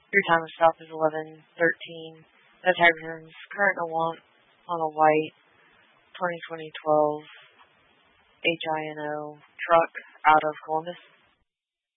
Your time of stop is 11:13. The tag is current on a white 2012 HINO truck out of Columbus.